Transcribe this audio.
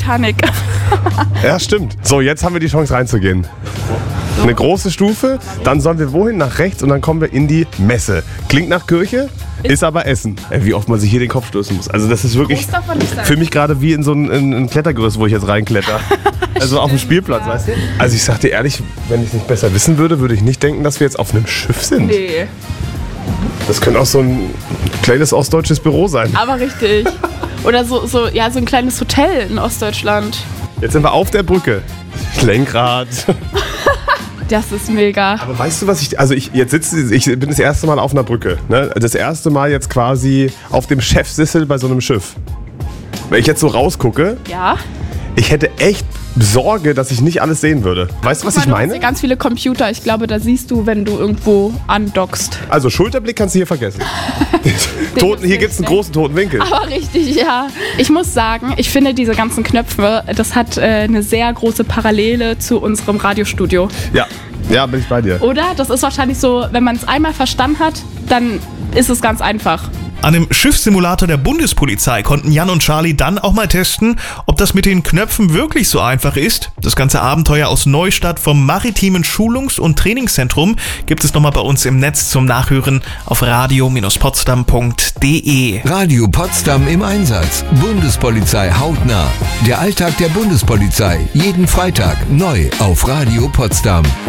Titanic. Ja, stimmt. So, jetzt haben wir die Chance reinzugehen. Eine große Stufe, dann sollen wir wohin? Nach rechts und dann kommen wir in die Messe. Klingt nach Kirche, ist aber Essen. Wie oft man sich hier den Kopf stoßen muss. Also das ist wirklich für mich gerade wie in so ein Klettergerüst, wo ich jetzt reinkletter. Also auf dem Spielplatz, weißt du? Also ich sag dir ehrlich, wenn ich es nicht besser wissen würde, würde ich nicht denken, dass wir jetzt auf einem Schiff sind. Nee. Das könnte auch so ein kleines ostdeutsches Büro sein. Aber richtig. Oder so ein kleines Hotel in Ostdeutschland. Jetzt sind wir auf der Brücke. Lenkrad. Das ist mega. Aber weißt du, was ich bin das erste Mal auf einer Brücke. Ne? Das erste Mal jetzt quasi auf dem Chefsessel bei so einem Schiff. Wenn ich jetzt so rausgucke, Ja. ich hätte echt Sorge, dass ich nicht alles sehen würde. Weißt du, was ich Du hast meine? hier ganz viele Computer. Ich glaube, da siehst du, wenn du irgendwo andockst. Also Schulterblick kannst du hier vergessen. Hier gibt es einen großen toten Winkel. Aber richtig, ja. Ich muss sagen, ich finde diese ganzen Knöpfe, das hat eine sehr große Parallele zu unserem Radiostudio. Ja, bin ich bei dir. Oder? Das ist wahrscheinlich so, wenn man es einmal verstanden hat, dann ist es ganz einfach. An dem Schiffssimulator der Bundespolizei konnten Jan und Charlie dann auch mal testen, ob das mit den Knöpfen wirklich so einfach ist. Das ganze Abenteuer aus Neustadt vom Maritimen Schulungs- und Trainingszentrum gibt es nochmal bei uns im Netz zum Nachhören auf radio-potsdam.de. Radio Potsdam im Einsatz. Bundespolizei hautnah. Der Alltag der Bundespolizei. Jeden Freitag neu auf Radio Potsdam.